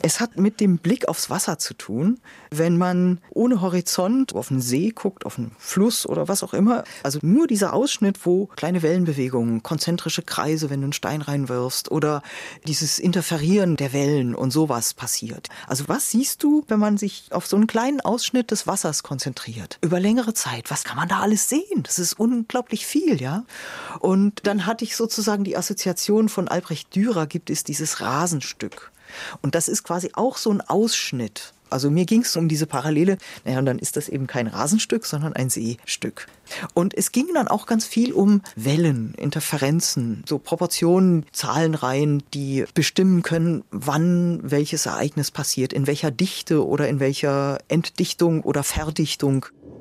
Es hat mit dem Blick aufs Wasser zu tun. Wenn man ohne Horizont auf einen See guckt, auf einen Fluss oder was auch immer, also nur dieser Ausschnitt, wo kleine Wellenbewegungen, konzentrische Kreise, wenn du einen Stein reinwirfst oder dieses Interferieren der Wellen und sowas passiert. Also was siehst du, wenn man sich auf so einen kleinen Ausschnitt des Wassers konzentriert? Über längere Zeit, was kann man da alles sehen? Das ist unglaublich viel, ja. Und dann hatte ich sozusagen die Assoziation von Albrecht Dürer, gibt es dieses Rasenstück. Und das ist quasi auch so ein Ausschnitt. Also mir ging es um diese Parallele. Naja, und dann ist das eben kein Rasenstück, sondern ein Seestück. Und es ging dann auch ganz viel um Wellen, Interferenzen, so Proportionen, Zahlenreihen, die bestimmen können, wann welches Ereignis passiert, in welcher Dichte oder in welcher Entdichtung oder Verdichtung.